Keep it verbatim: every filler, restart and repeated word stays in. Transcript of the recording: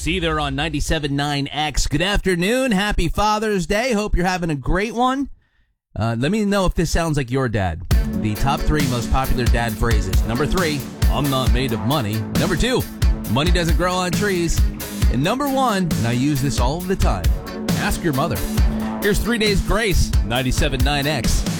See there on ninety-seven point nine X. Good afternoon. Happy Father's Day. Hope you're having a great one. Uh, let me know if this sounds like your dad. The top three most popular dad phrases. Number three, I'm not made of money. Number two, money doesn't grow on trees. And number one, and I use this all the time, ask your mother. Here's Three Days Grace, ninety-seven point nine X.